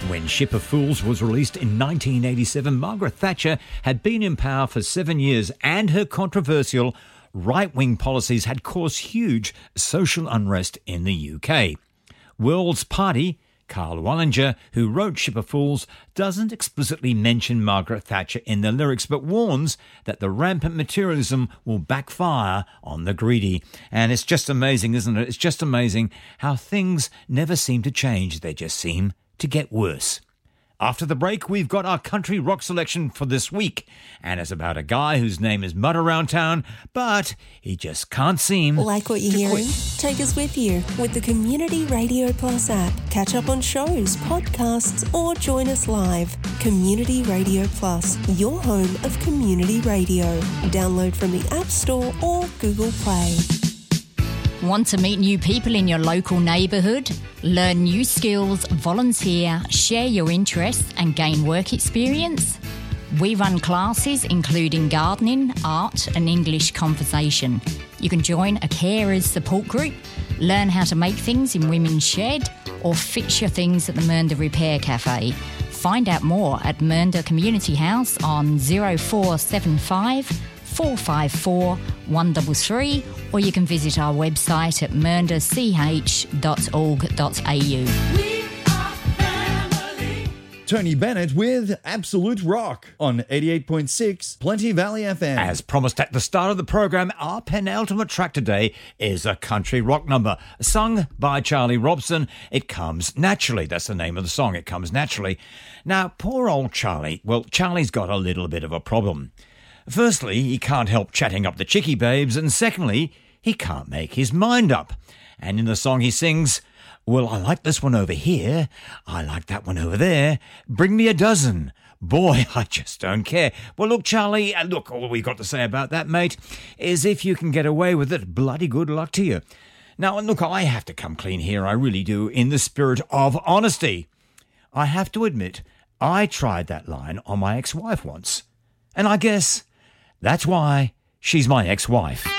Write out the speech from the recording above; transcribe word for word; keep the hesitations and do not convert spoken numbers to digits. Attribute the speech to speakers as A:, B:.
A: When Ship of Fools was released in nineteen eighty-seven, Margaret Thatcher had been in power for seven years and her controversial right-wing policies had caused huge social unrest in the U K. World's Party, Carl Wallinger, who wrote Ship of Fools, doesn't explicitly mention Margaret Thatcher in the lyrics but warns that the rampant materialism will backfire on the greedy. And it's just amazing, isn't it? It's just amazing how things never seem to change. They just seem to get worse. After the break, we've got our country rock selection for this week. And it's about a guy whose name is mud around town, but he just can't seem
B: Like what you're
A: to
B: hearing?
A: quit.
B: Take us with you with the Community Radio Plus app. Catch up on shows, podcasts, or join us live. Community Radio Plus, your home of community radio. Download from the App Store or Google Play.
C: Want to meet new people in your local neighbourhood? Learn new skills, volunteer, share your interests and gain work experience? We run classes including gardening, art and English conversation. You can join a carers support group, learn how to make things in Women's Shed or fix your things at the Mernda Repair Cafe. Find out more at Mernda Community House on zero four seven five, four five four, one three three or you can visit our website at mernda c h dot org dot a u.
D: Tony Bennett with Absolute Rock on eighty-eight point six Plenty Valley F M.
A: As promised at the start of the programme, our penultimate track today is a country rock number sung by Charlie Robson. It Comes Naturally. That's the name of the song. It Comes Naturally. Now, poor old Charlie. Well, Charlie's got a little bit of a problem. Firstly, he can't help chatting up the chickie babes, and secondly, he can't make his mind up. And in the song he sings, well, I like this one over here. I like that one over there. Bring me a dozen. Boy, I just don't care. Well, look, Charlie, and look, all we've got to say about that, mate, is if you can get away with it, bloody good luck to you. Now, and look, I have to come clean here, I really do, in the spirit of honesty. I have to admit, I tried that line on my ex-wife once. And I guess that's why she's my ex-wife.